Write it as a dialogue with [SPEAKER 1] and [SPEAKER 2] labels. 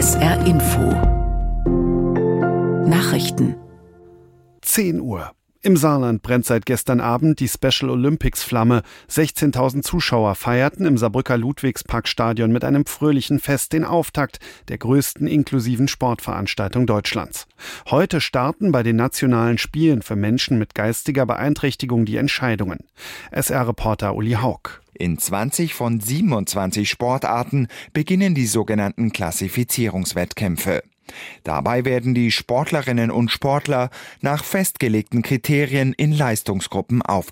[SPEAKER 1] SR Info Nachrichten
[SPEAKER 2] 10 Uhr. Im Saarland brennt seit gestern Abend die Special Olympics Flamme. 16.000 Zuschauer feierten im Saarbrücker Ludwigsparkstadion mit einem fröhlichen Fest den Auftakt der größten inklusiven Sportveranstaltung Deutschlands. Heute starten bei den nationalen Spielen für Menschen mit geistiger Beeinträchtigung die Entscheidungen. SR-Reporter Uli Haug.
[SPEAKER 3] In 20 von 27 Sportarten beginnen die sogenannten Klassifizierungswettkämpfe. Dabei werden die Sportlerinnen und Sportler nach festgelegten Kriterien in Leistungsgruppen aufgeteilt.